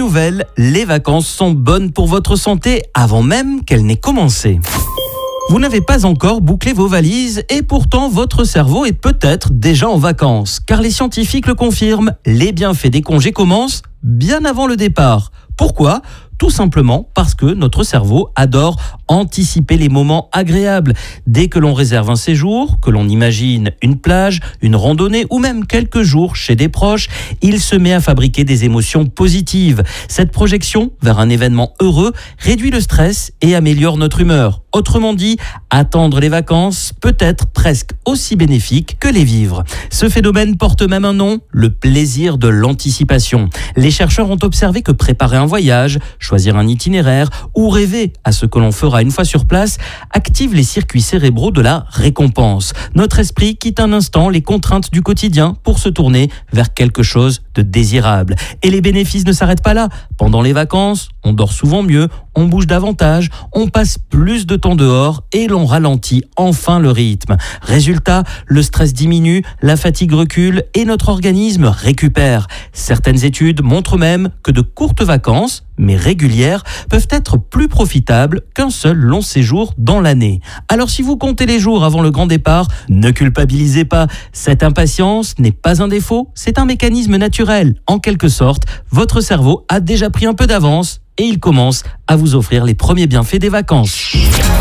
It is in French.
nouvelle, les vacances sont bonnes pour votre santé avant même qu'elles n'aient commencé. Vous n'avez pas encore bouclé vos valises et pourtant votre cerveau est peut-être déjà en vacances. Car les scientifiques le confirment, les bienfaits des congés commencent bien avant le départ. Pourquoi ? Tout simplement parce que notre cerveau adore anticiper les moments agréables. Dès que l'on réserve un séjour, que l'on imagine une plage, une randonnée ou même quelques jours chez des proches, il se met à fabriquer des émotions positives. Cette projection vers un événement heureux réduit le stress et améliore notre humeur. Autrement dit, attendre les vacances peut être presque aussi bénéfique que les vivre. Ce phénomène porte même un nom, le plaisir de l'anticipation. Les chercheurs ont observé que préparer un voyage, choisir un itinéraire ou rêver à ce que l'on fera une fois sur place active les circuits cérébraux de la récompense. Notre esprit quitte un instant les contraintes du quotidien pour se tourner vers quelque chose de désirable. Et les bénéfices ne s'arrêtent pas là. Pendant les vacances, on dort souvent mieux, on bouge davantage, on passe plus de temps dehors et l'on ralentit enfin le rythme. Résultat, le stress diminue, la fatigue recule et notre organisme récupère. Certaines études montrent même que de courtes vacances, mais régulières, peuvent être plus profitables qu'un seul long séjour dans l'année. Alors si vous comptez les jours avant le grand départ, ne culpabilisez pas. Cette impatience n'est pas un défaut, c'est un mécanisme naturel. En quelque sorte, votre cerveau a déjà pris un peu d'avance et il commence à vous offrir les premiers bienfaits des vacances.